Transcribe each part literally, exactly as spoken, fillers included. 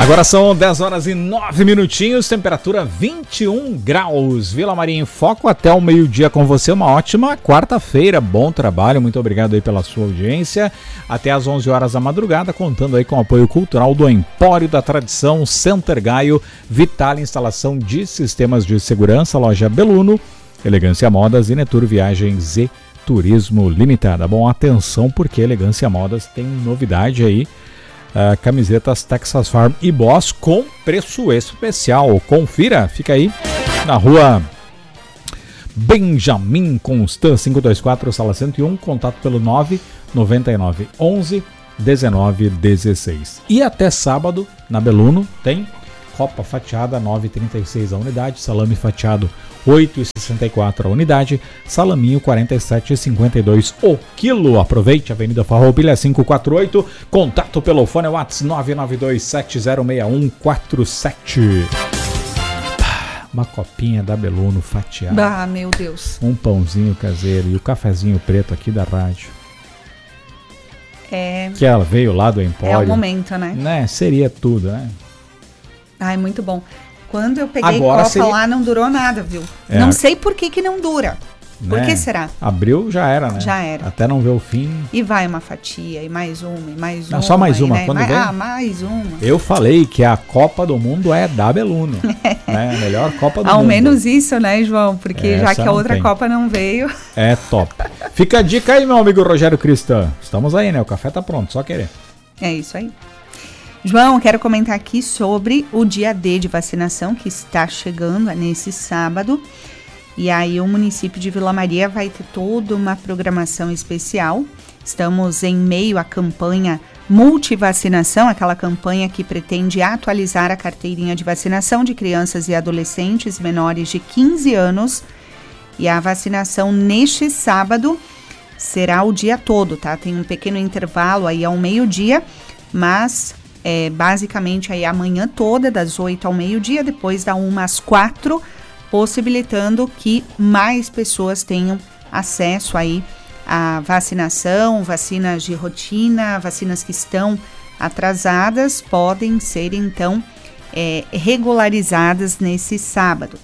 Agora são dez horas e nove minutinhos, temperatura vinte e um graus. Vila Maria em Foco até o meio-dia com você. Uma ótima quarta-feira, bom trabalho, muito obrigado aí pela sua audiência. Até às onze horas da madrugada, contando aí com o apoio cultural do Empório da Tradição, Center Gaio, Vital Instalação de Sistemas de Segurança, Loja Beluno, Elegância Modas e Netur Viagens e Turismo Limitada. Bom, atenção porque Elegância Modas tem novidade aí. Uh, camisetas Texas Farm e Boss com preço especial. Confira, fica aí na rua Benjamin Constant, quinhentos e vinte e quatro, sala cento e um, contato pelo nove nove nove onze dezenove dezesseis. E até sábado, na Beluno, tem copa fatiada nove reais e trinta e seis centavos a unidade, salame fatiado oito reais e sessenta e quatro centavos a unidade, salaminho quarenta e sete reais e cinquenta e dois centavos o quilo. Aproveite, Avenida Farroupilha quinhentos e quarenta e oito, contato pelo fone WhatsApp nove nove dois sete zero seis um quatro sete. Uma copinha da Beluno fatiada. Ah, meu Deus. Um pãozinho caseiro e o cafezinho preto aqui da rádio. É. Que ela veio lá do Empório. É o momento, né? Né? Seria tudo, né? Ai, muito bom. Quando eu peguei Agora copa seria... lá, não durou nada, viu? É. Não sei por que que não dura. Por Né? que será? Abriu, já era, né? Já era. Até não ver o fim. E vai uma fatia, e mais uma, e mais Não, uma. só mais uma, e, né? quando mais, vem? Ah, mais uma. Eu falei que a Copa do Mundo é da Beluno. Né? A melhor Copa do Ao Mundo. menos isso, né, João? Porque Essa já que a não outra tem. Copa não veio. É top. Fica a dica aí, meu amigo Rogério Cristã. Estamos aí, né? O café tá pronto, só querer. É isso aí. João, quero comentar aqui sobre o dia D de vacinação que está chegando é nesse sábado. E aí o município de Vila Maria vai ter toda uma programação especial. Estamos em meio à campanha multivacinação, aquela campanha que pretende atualizar a carteirinha de vacinação de crianças e adolescentes menores de quinze anos. E a vacinação neste sábado será o dia todo, tá? Tem um pequeno intervalo aí ao meio-dia, mas é, basicamente aí a manhã toda, das oito ao meio-dia, depois da uma às quatro, possibilitando que mais pessoas tenham acesso aí à vacinação, vacinas de rotina, vacinas que estão atrasadas, podem ser então é, regularizadas nesse sábado.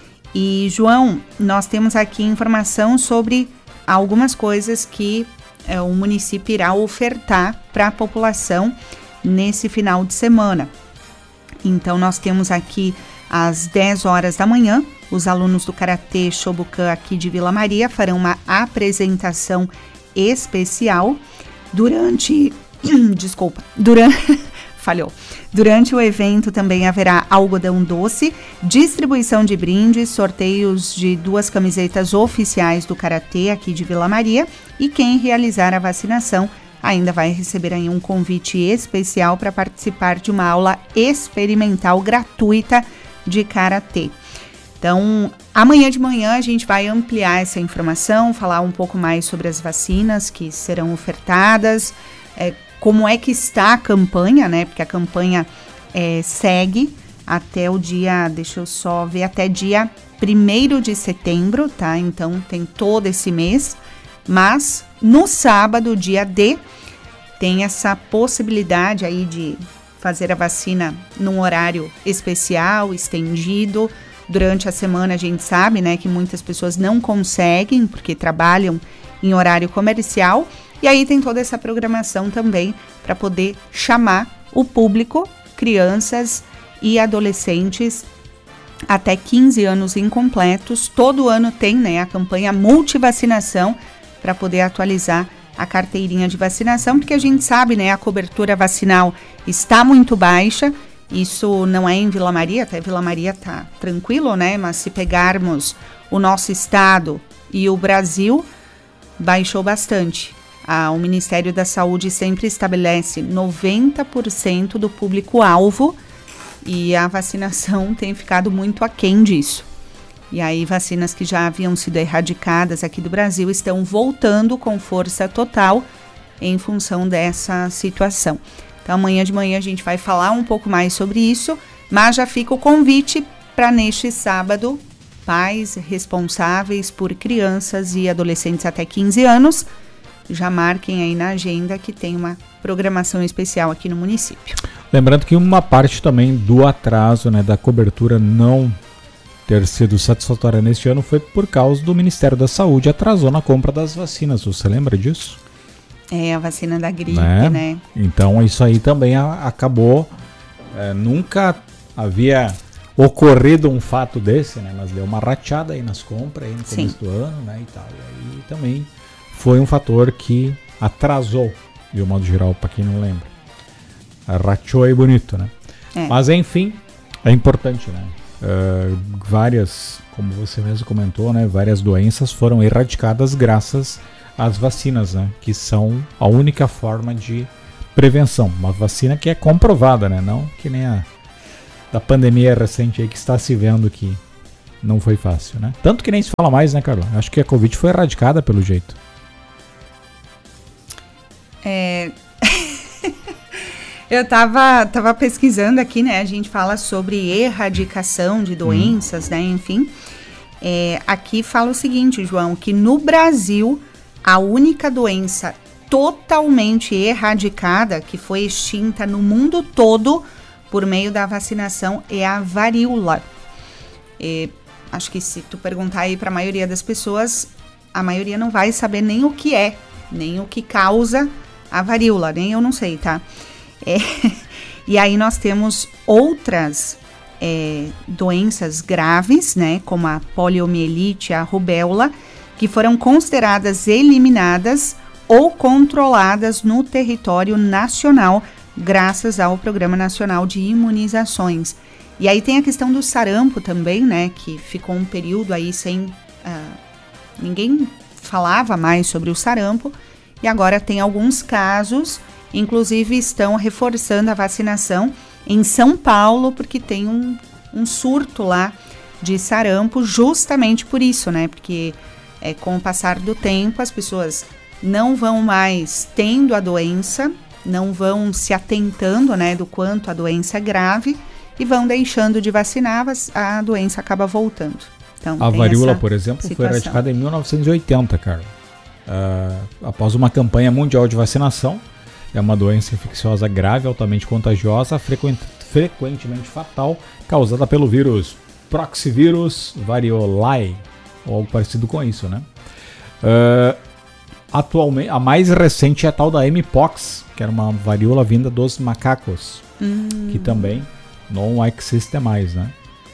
E, João, nós temos aqui informação sobre algumas coisas que é, o município irá ofertar para a população nesse final de semana. Então, nós temos aqui às dez horas da manhã, os alunos do Karatê Shobukan aqui de Vila Maria farão uma apresentação especial durante... Desculpa, durante... Falhou. Durante o evento também haverá algodão doce, distribuição de brindes, sorteios de duas camisetas oficiais do Karatê aqui de Vila Maria, e quem realizar a vacinação ainda vai receber aí um convite especial para participar de uma aula experimental gratuita de Karatê. Então, amanhã de manhã a gente vai ampliar essa informação, falar um pouco mais sobre as vacinas que serão ofertadas, é, como é que está a campanha, né? Porque a campanha é, segue até o dia, deixa eu só ver, até dia primeiro de setembro, tá? Então tem todo esse mês, mas no sábado, dia D, tem essa possibilidade aí de fazer a vacina num horário especial, estendido. Durante a semana a gente sabe, né, que muitas pessoas não conseguem porque trabalham em horário comercial. E aí tem toda essa programação também para poder chamar o público, crianças e adolescentes até quinze anos incompletos. Todo ano tem, né, a campanha multivacinação para poder atualizar a carteirinha de vacinação, porque a gente sabe, né, a cobertura vacinal está muito baixa. Isso não é em Vila Maria, até Vila Maria tá tranquilo, né? Mas se pegarmos o nosso estado e o Brasil, baixou bastante. Ah, o Ministério da Saúde sempre estabelece noventa por cento do público-alvo e a vacinação tem ficado muito aquém disso. E aí vacinas que já haviam sido erradicadas aqui do Brasil estão voltando com força total em função dessa situação. Então amanhã de manhã a gente vai falar um pouco mais sobre isso, mas já fica o convite para neste sábado, pais responsáveis por crianças e adolescentes até quinze anos, já marquem aí na agenda que tem uma programação especial aqui no município. Lembrando que uma parte também do atraso, né, da cobertura não ter sido satisfatória neste ano foi por causa do Ministério da Saúde atrasou na compra das vacinas. Você lembra disso? É, a vacina da gripe, né? né? Então isso aí também a, acabou, é, nunca havia ocorrido um fato desse, né? Mas deu uma rateada aí nas compras aí no começo do ano, né? E tal. E aí também foi um fator que atrasou, de um modo geral, para quem não lembra. Rateou aí bonito, né? É. Mas enfim, é importante, né? Uh, várias, como você mesmo comentou, né? Várias doenças foram erradicadas graças às vacinas, né? Que são a única forma de prevenção. Uma vacina que é comprovada, né? Não que nem a da pandemia recente aí que está se vendo que não foi fácil, né? Tanto que nem se fala mais, né, Carla? Acho que a Covid foi erradicada pelo jeito. É... Eu tava, tava pesquisando aqui, né? A gente fala sobre erradicação de doenças, hum. né? Enfim, é, aqui fala o seguinte, João, que no Brasil a única doença totalmente erradicada, que foi extinta no mundo todo por meio da vacinação, é a varíola. E acho que se tu perguntar aí para a maioria das pessoas, a maioria não vai saber nem o que é, nem o que causa a varíola, nem eu não sei, tá? É, e aí nós temos outras é, doenças graves, né, como a poliomielite, a rubéola, que foram consideradas eliminadas ou controladas no território nacional, graças ao Programa Nacional de Imunizações. E aí tem a questão do sarampo também, né, que ficou um período aí sem... Uh, ninguém falava mais sobre o sarampo, e agora tem alguns casos, inclusive estão reforçando a vacinação em São Paulo, porque tem um, um surto lá de sarampo, justamente por isso, né, porque é, com o passar do tempo as pessoas não vão mais tendo a doença, não vão se atentando, né, do quanto a doença é grave e vão deixando de vacinar, a doença acaba voltando. Então, a varíola, por exemplo, situação. Foi erradicada em mil novecentos e oitenta, cara. Uh, após uma campanha mundial de vacinação, é uma doença infecciosa grave, altamente contagiosa, frequent, frequentemente fatal, causada pelo vírus Proxivírus variolae, ou algo parecido com isso, né? Uh, atualmente, a mais recente é a tal da M-Pox, que era uma varíola vinda dos macacos, hum. que também não existe mais, né?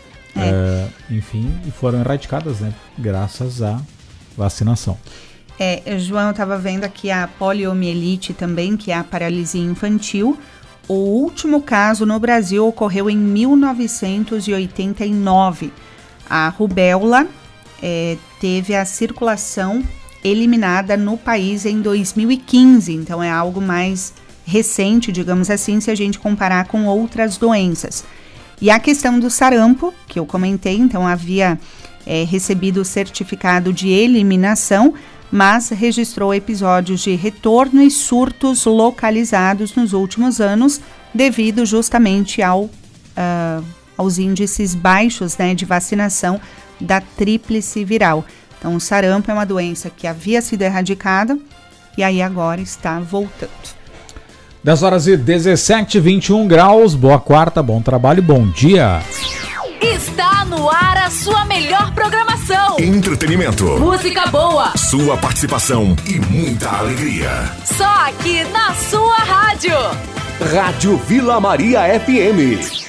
É. Uh, enfim, e foram erradicadas, né? Graças à vacinação. É, João, eu estava vendo aqui a poliomielite também, que é a paralisia infantil. O último caso no Brasil ocorreu em mil novecentos e oitenta e nove. A rubéola é, teve a circulação eliminada no país em dois mil e quinze, então é algo mais recente, digamos assim, se a gente comparar com outras doenças. E a questão do sarampo, que eu comentei, então havia é, recebido o certificado de eliminação, mas registrou episódios de retorno e surtos localizados nos últimos anos, devido justamente ao, uh, aos índices baixos, né, de vacinação da tríplice viral. Então, o sarampo é uma doença que havia sido erradicada e aí agora está voltando. dez horas e dezessete, vinte e um graus, boa quarta, bom trabalho, bom dia. Está no ar a sua melhor programação. Entretenimento. Música boa. Sua participação e muita alegria. Só aqui na sua rádio. Rádio Vila Maria F M.